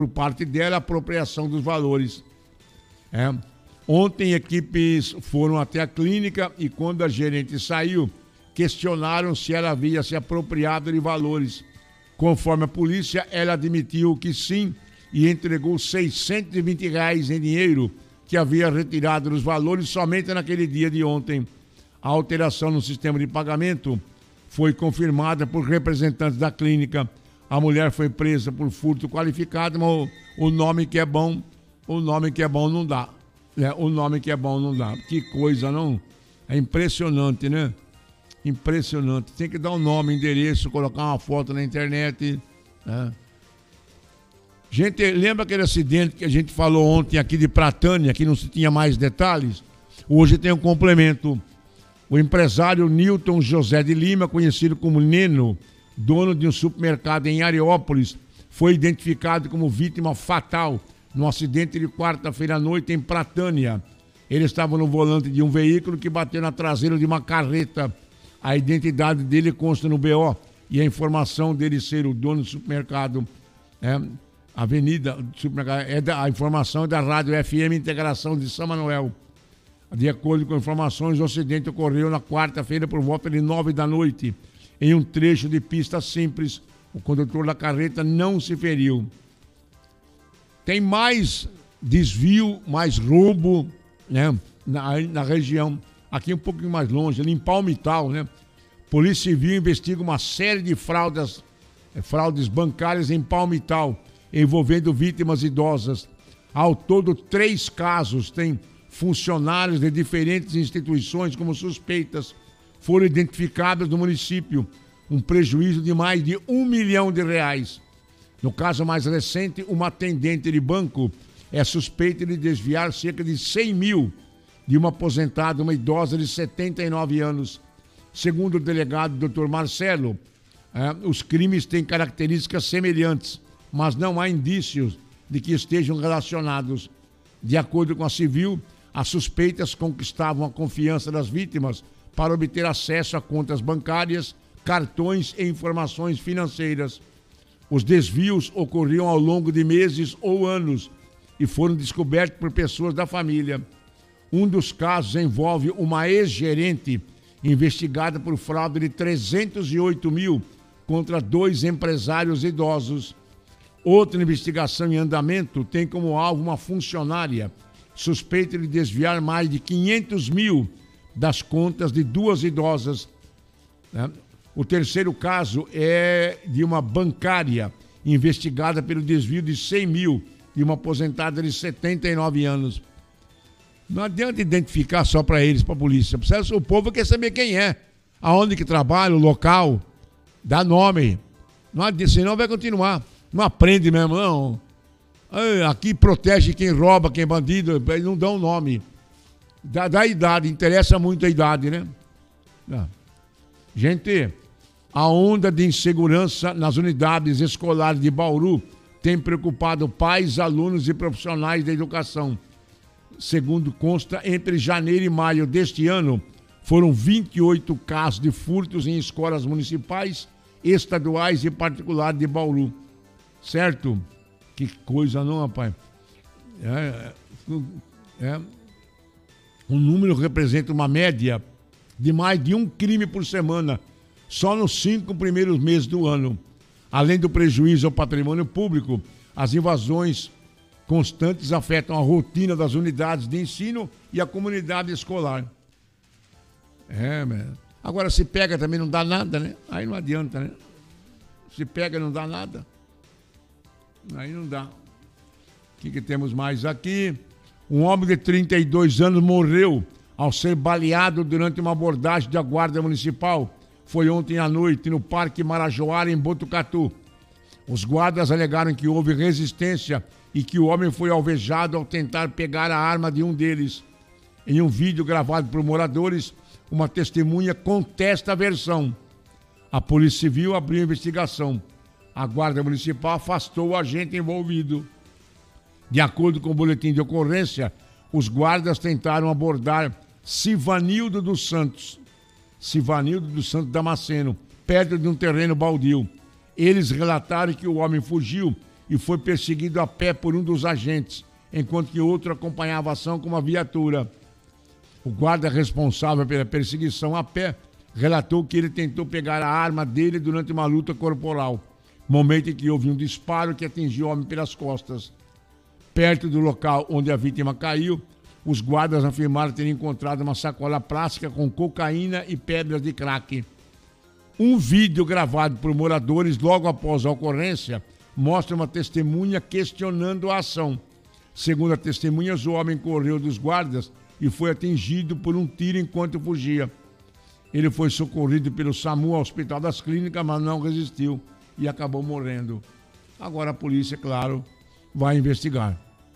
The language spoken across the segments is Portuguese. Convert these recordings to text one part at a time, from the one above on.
por parte dela, a apropriação dos valores. Ontem, equipes foram até a clínica e, quando a gerente saiu, questionaram se ela havia se apropriado de valores. Conforme a polícia, ela admitiu que sim e entregou R$620 em dinheiro que havia retirado dos valores somente naquele dia de ontem. A alteração no sistema de pagamento foi confirmada por representantes da clínica. A mulher foi presa por furto qualificado, mas o nome que é bom não dá. O nome que é bom não dá. Que coisa, não? É impressionante, né? Impressionante. Tem que dar um nome, endereço, colocar uma foto na internet. Gente, lembra aquele acidente que a gente falou ontem aqui de Pratânia, que não se tinha mais detalhes? Hoje tem um complemento. O empresário Nilton José de Lima, conhecido como Neno, dono de um supermercado em Areópolis, foi identificado como vítima fatal no acidente de quarta-feira à noite em Pratânia. Ele estava no volante de um veículo que bateu na traseira de uma carreta. A identidade dele consta no BO e a informação dele ser o dono do supermercado, Avenida do Supermercado, a informação é da Rádio FM Integração de São Manuel. De acordo com informações, o acidente ocorreu na quarta-feira por volta de 9 da noite, em um trecho de pista simples. O condutor da carreta não se feriu. Tem mais desvio, mais roubo, na região. Aqui um pouquinho mais longe, ali em Palmital, Polícia Civil investiga uma série de fraudes bancárias em Palmital, envolvendo vítimas idosas. Ao todo, 3 casos têm funcionários de diferentes instituições como suspeitas. Foram identificados no município um prejuízo de mais de R$1 milhão. No caso mais recente, uma atendente de banco é suspeita de desviar cerca de 100 mil de uma aposentada, uma idosa de 79 anos. Segundo o delegado Dr. Marcelo, os crimes têm características semelhantes, mas não há indícios de que estejam relacionados. De acordo com a civil, as suspeitas conquistavam a confiança das vítimas para obter acesso a contas bancárias, cartões e informações financeiras. Os desvios ocorriam ao longo de meses ou anos e foram descobertos por pessoas da família. Um dos casos envolve uma ex-gerente investigada por fraude de 308 mil contra 2 empresários idosos. Outra investigação em andamento tem como alvo uma funcionária suspeita de desviar mais de 500 mil das contas de 2 idosas. O terceiro caso é de uma bancária investigada pelo desvio de 100 mil de uma aposentada de 79 anos. Não adianta identificar só para eles, para a polícia. O povo quer saber quem é, aonde que trabalha, o local, dá nome. Não adianta, senão vai continuar. Não aprende mesmo, não. Aqui protege quem rouba, quem é bandido, não dá um nome. Da idade, interessa muito a idade, né? Gente, a onda de insegurança nas unidades escolares de Bauru tem preocupado pais, alunos e profissionais da educação. Segundo consta, entre janeiro e maio deste ano, foram 28 casos de furtos em escolas municipais, estaduais e particulares de Bauru. Certo? Que coisa, não, rapaz? O número representa uma média de mais de um crime por semana, só nos 5 primeiros meses do ano. Além do prejuízo ao patrimônio público, as invasões constantes afetam a rotina das unidades de ensino e a comunidade escolar. Agora, se pega também não dá nada, né? Aí não adianta, né? Se pega não dá nada. Aí não dá. O que temos mais aqui? Um homem de 32 anos morreu ao ser baleado durante uma abordagem da Guarda Municipal. Foi ontem à noite no Parque Marajoara, em Botucatu. Os guardas alegaram que houve resistência e que o homem foi alvejado ao tentar pegar a arma de um deles. Em um vídeo gravado por moradores, uma testemunha contesta a versão. A Polícia Civil abriu investigação. A Guarda Municipal afastou o agente envolvido. De acordo com o boletim de ocorrência, os guardas tentaram abordar Sivanildo dos Santos Damasceno, perto de um terreno baldio. Eles relataram que o homem fugiu e foi perseguido a pé por um dos agentes, enquanto que outro acompanhava a ação com uma viatura. O guarda responsável pela perseguição a pé relatou que ele tentou pegar a arma dele durante uma luta corporal, momento em que houve um disparo que atingiu o homem pelas costas. Perto do local onde a vítima caiu, os guardas afirmaram ter encontrado uma sacola plástica com cocaína e pedras de crack. Um vídeo gravado por moradores logo após a ocorrência mostra uma testemunha questionando a ação. Segundo a testemunhas, o homem correu dos guardas e foi atingido por um tiro enquanto fugia. Ele foi socorrido pelo SAMU ao Hospital das Clínicas, mas não resistiu e acabou morrendo. Agora a polícia, claro, vai investigar.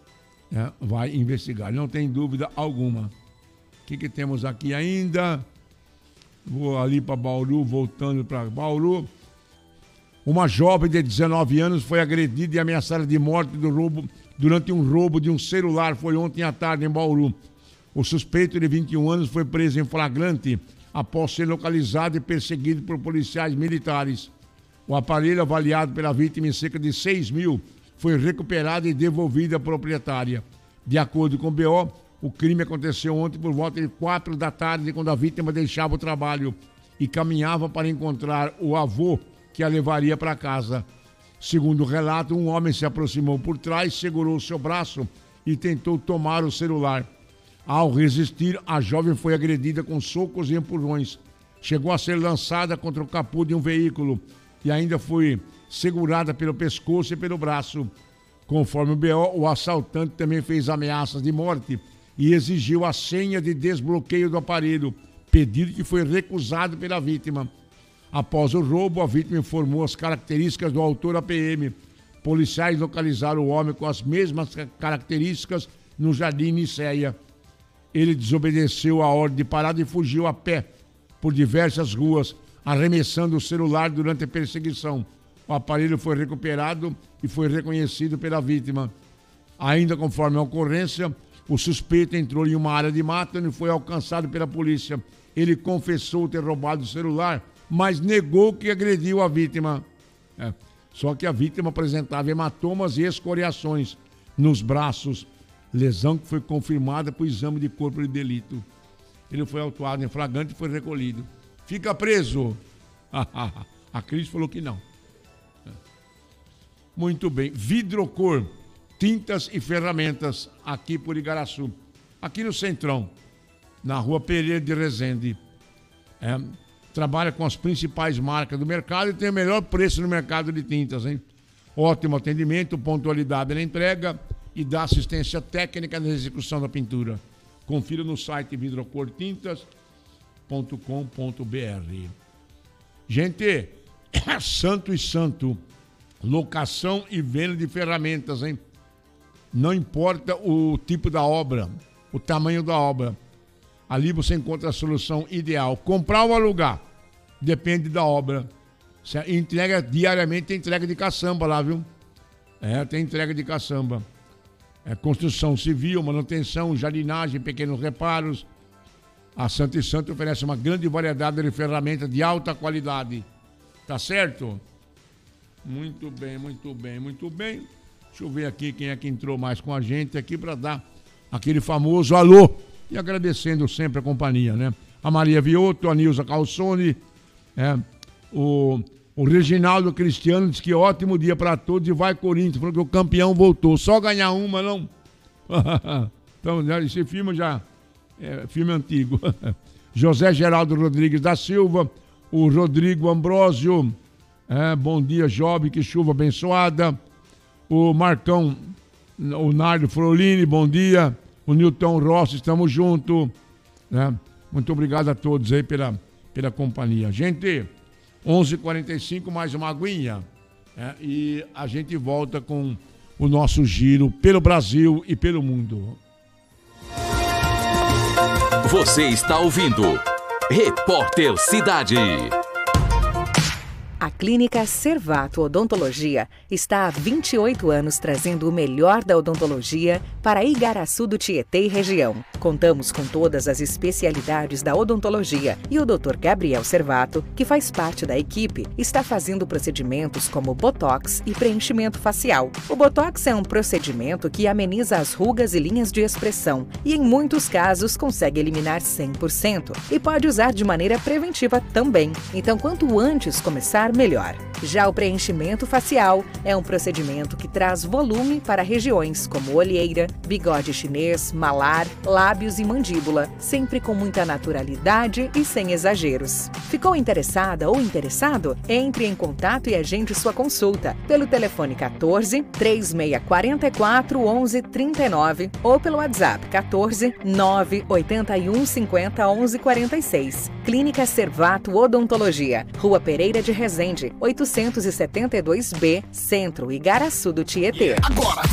Vai investigar, não tem dúvida alguma. O que temos aqui ainda? Vou ali para Bauru, voltando para Bauru. Uma jovem de 19 anos foi agredida e ameaçada de morte durante um roubo de um celular. Foi ontem à tarde em Bauru. O suspeito de 21 anos foi preso em flagrante após ser localizado e perseguido por policiais militares. O aparelho, avaliado pela vítima em cerca de 6 mil, foi recuperado e devolvido à proprietária. De acordo com o BO, o crime aconteceu ontem por volta de 4 da tarde, quando a vítima deixava o trabalho e caminhava para encontrar o avô, que a levaria para casa. Segundo o relato, um homem se aproximou por trás, segurou seu braço e tentou tomar o celular. Ao resistir, a jovem foi agredida com socos e empurrões. Chegou a ser lançada contra o capô de um veículo e ainda foi segurada pelo pescoço e pelo braço. Conforme o BO, o assaltante também fez ameaças de morte e exigiu a senha de desbloqueio do aparelho, pedido que foi recusado pela vítima. Após o roubo, a vítima informou as características do autor à PM. Policiais localizaram o homem com as mesmas características no Jardim Nicéia. Ele desobedeceu a ordem de parada e fugiu a pé por diversas ruas, arremessando o celular durante a perseguição. O aparelho foi recuperado e foi reconhecido pela vítima. Ainda conforme a ocorrência, o suspeito entrou em uma área de mata e foi alcançado pela polícia. Ele confessou ter roubado o celular, mas negou que agrediu a vítima. Só que a vítima apresentava hematomas e escoriações nos braços, lesão que foi confirmada por exame de corpo de delito. Ele foi autuado em flagrante e foi recolhido. Fica preso. A Cris falou que não. Muito bem. Vidrocor, tintas e ferramentas aqui por Igaraçu. Aqui no Centrão, na Rua Pereira de Resende. Trabalha com as principais marcas do mercado e tem o melhor preço no mercado de tintas, hein? Ótimo atendimento, pontualidade na entrega e dá assistência técnica na execução da pintura. Confira no site vidrocortintas.com.br. Gente, Santo e Santo, locação e venda de ferramentas, hein? Não importa o tipo da obra, o tamanho da obra. Ali você encontra a solução ideal. Comprar ou alugar, depende da obra. Você entrega diariamente, tem entrega de caçamba lá, viu? Tem entrega de caçamba. Construção civil, manutenção, jardinagem, pequenos reparos. A Santo e Santo oferece uma grande variedade de ferramentas de alta qualidade. Tá certo? Muito bem, muito bem, muito bem. Deixa eu ver aqui quem é que entrou mais com a gente aqui para dar aquele famoso alô. E agradecendo sempre a companhia, né? A Maria Vioto, a Nilza Calçone, o Reginaldo Cristiano diz que ótimo dia para todos e vai Corinthians, falou que o campeão voltou. Só ganhar uma, não? Então, esse filme já é filme antigo. José Geraldo Rodrigues da Silva, o Rodrigo Ambrósio, bom dia, Job, que chuva abençoada. O Marcão, o Nardo Frolini, bom dia. O Nilton Rossi, estamos juntos. Né? Muito obrigado a todos aí pela companhia. Gente, 11h45, mais uma aguinha. E a gente volta com o nosso giro pelo Brasil e pelo mundo. Você está ouvindo Repórter Cidade. A Clínica Servato Odontologia está há 28 anos trazendo o melhor da odontologia para Igaraçu do Tietê e região. Contamos com todas as especialidades da odontologia e o Dr. Gabriel Servato, que faz parte da equipe, está fazendo procedimentos como botox e preenchimento facial. O botox é um procedimento que ameniza as rugas e linhas de expressão e, em muitos casos, consegue eliminar 100% e pode usar de maneira preventiva também. Então, quanto antes começar, melhor. Já o preenchimento facial é um procedimento que traz volume para regiões como olheira, bigode chinês, malar, lábios e mandíbula, sempre com muita naturalidade e sem exageros. Ficou interessada ou interessado? Entre em contato e agende sua consulta pelo telefone 14 3644 1139 ou pelo WhatsApp 14 981 50 1146. Clínica Servato Odontologia, Rua Pereira de Resende, 872B, Centro, Igaraçu do Tietê. Agora!